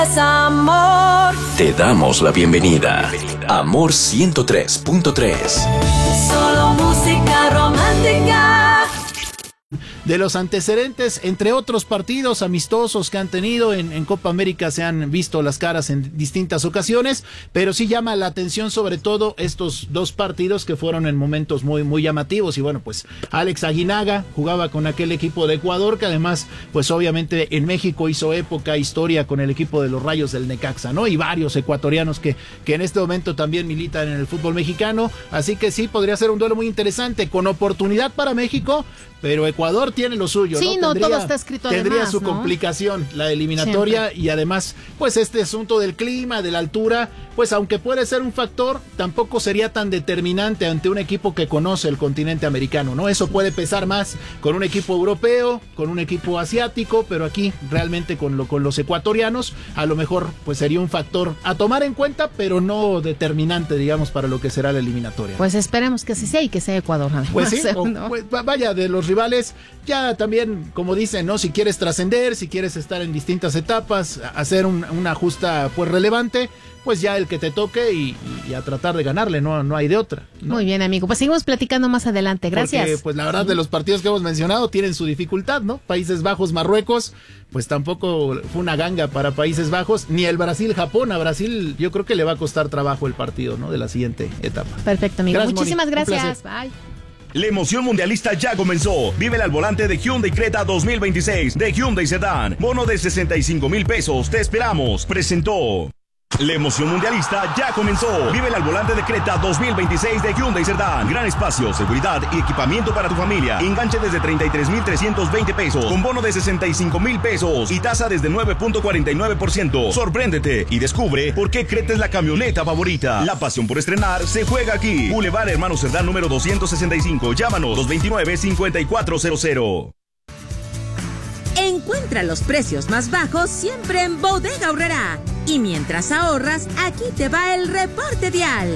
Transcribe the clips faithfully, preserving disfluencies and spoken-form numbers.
Amor. Te damos la bienvenida. Amor ciento tres punto tres. Solo música romántica. De los antecedentes, entre otros partidos amistosos que han tenido en, en Copa América, se han visto las caras en distintas ocasiones, pero sí llama la atención sobre todo estos dos partidos que fueron en momentos muy, muy llamativos. Y bueno, pues Alex Aguinaga jugaba con aquel equipo de Ecuador, que además, pues obviamente en México hizo época, historia con el equipo de los Rayos del Necaxa, ¿no? Y varios ecuatorianos que, que en este momento también militan en el fútbol mexicano, así que sí, podría ser un duelo muy interesante, con oportunidad para México, pero Ecuador tiene lo suyo, sí, ¿no? no, Tendría, todo está escrito tendría además, su ¿no? complicación, la eliminatoria. Siempre. Y además, pues este asunto del clima, de la altura, pues aunque puede ser un factor, tampoco sería tan determinante ante un equipo que conoce el continente americano, ¿no? Eso puede pesar más con un equipo europeo, con un equipo asiático, pero aquí realmente con, lo, con los ecuatorianos, a lo mejor pues sería un factor a tomar en cuenta, pero no determinante, digamos, para lo que será la eliminatoria. Pues esperemos que sí sea y que sea Ecuador. Además, pues sí, o, ¿no? pues, vaya, de los rivales, ya también, como dicen, ¿no? Si quieres trascender, si quieres estar en distintas etapas, hacer un, una justa pues relevante, pues ya el que te toque y, y a tratar de ganarle, no, no hay de otra, ¿no? Muy bien, amigo, pues seguimos platicando más adelante, gracias. Porque pues la verdad de los partidos que hemos mencionado tienen su dificultad, ¿no? Países Bajos, Marruecos, pues tampoco fue una ganga para Países Bajos, ni el Brasil-Japón. A Brasil yo creo que le va a costar trabajo el partido, ¿no? De la siguiente etapa. Perfecto, amigo, Gracias, muchísimas Moni. gracias, bye. La emoción mundialista ya comenzó. Vívela al volante de Hyundai Creta dos mil veintiséis de Hyundai Sedan. Bono de sesenta y cinco mil pesos. Te esperamos. Presentó. La emoción mundialista ya comenzó. Vívela al volante de Creta dos mil veintiséis de Hyundai Sedan. Gran espacio, seguridad y equipamiento para tu familia. Enganche desde treinta y tres mil trescientos veinte pesos. Con bono de sesenta y cinco mil pesos. Y tasa desde nueve punto cuarenta y nueve por ciento. Sorpréndete y descubre por qué Creta es la camioneta favorita. La pasión por estrenar se juega aquí. Boulevard Hermano Cerdán número doscientos sesenta y cinco. Llámanos dos veintinueve, cincuenta y cuatro cero cero. Encuentra los precios más bajos siempre en Bodega Aurrerá. Y mientras ahorras, aquí te va el reporte vial.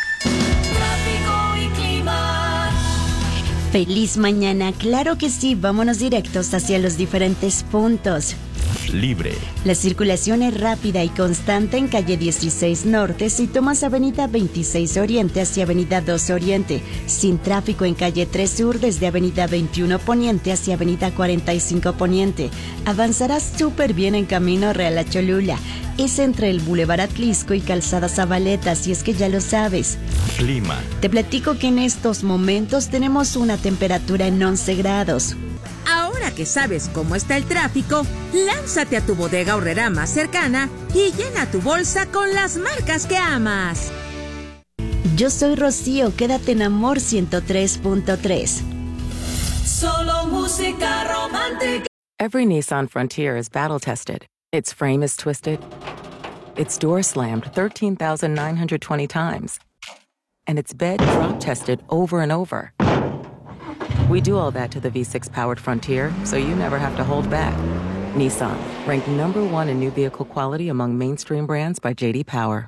Tráfico y clima. Feliz mañana, claro que sí, vámonos directos hacia los diferentes puntos. Libre. La circulación es rápida y constante en calle dieciséis Norte si tomas avenida veintiséis Oriente hacia avenida dos Oriente. Sin tráfico en calle tres Sur desde avenida veintiuno Poniente hacia avenida cuarenta y cinco Poniente. Avanzarás súper bien en camino Real a Cholula. Es entre el Boulevard Atlisco y Calzada Zabaleta, si es que ya lo sabes. Clima. Te platico que en estos momentos tenemos una temperatura en once grados. Ahora que sabes cómo está el tráfico, lánzate a tu Bodega Aurrerá más cercana y llena tu bolsa con las marcas que amas. Yo soy Rocío, quédate en Amor ciento tres punto tres. Solo música romántica. Every Nissan Frontier is battle-tested. Its frame is twisted. Its door slammed thirteen thousand nine hundred twenty times. And its bed drop-tested over and over. We do all that to the V six powered Frontier, so you never have to hold back. Nissan, ranked number one in new vehicle quality among mainstream brands by J D Power.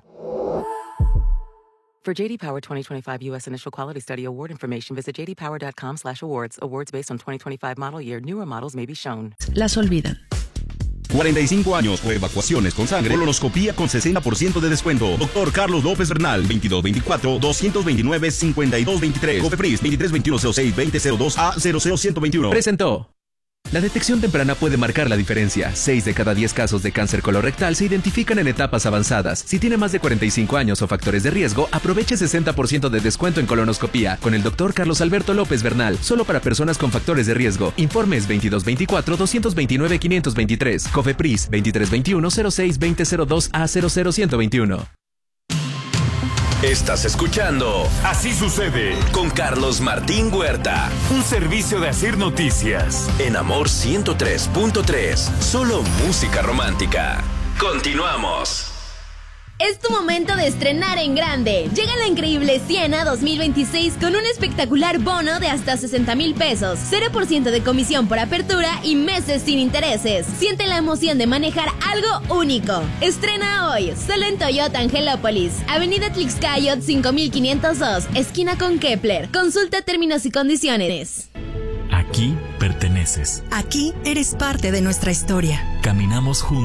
For J D Power twenty twenty-five U S Initial Quality Study Award information, visit j d power dot com slash awards. Awards based on twenty twenty-five model year. Newer models may be shown. Las olvidan. cuarenta y cinco años o evacuaciones con sangre. Colonoscopía con sesenta por ciento de descuento. Doctor Carlos López Bernal, veintidós veinticuatro, doscientos veintinueve, cincuenta y dos veintitrés. Cofepris, veintitrés veintiuno cero seis, veinte cero dos a cero cero ciento veintiuno. Presentó. La detección temprana puede marcar la diferencia. seis de cada diez casos de cáncer colorectal se identifican en etapas avanzadas. Si tiene más de cuarenta y cinco años o factores de riesgo, aproveche sesenta por ciento de descuento en colonoscopía con el doctor Carlos Alberto López Bernal, solo para personas con factores de riesgo. Informes veintidós veinticuatro, doscientos veintinueve, quinientos veintitrés. Cofepris veintitrés veintiuno, cero seis, veinte cero dos a cero cero ciento veintiuno. Estás escuchando Así sucede con Carlos Martín Huerta un servicio de Asir Noticias en Amor ciento tres punto tres. Solo música romántica. Continuamos. Es tu momento de estrenar en grande. Llega la increíble Siena dos mil veintiséis con un espectacular bono de hasta sesenta mil pesos, cero por ciento de comisión por apertura y meses sin intereses. Siente la emoción de manejar algo único. Estrena hoy, solo en Toyota Angelópolis, Avenida Tlaxcayot cinco mil quinientos dos, esquina con Kepler. Consulta términos y condiciones. Aquí perteneces. Aquí eres parte de nuestra historia. Caminamos juntos.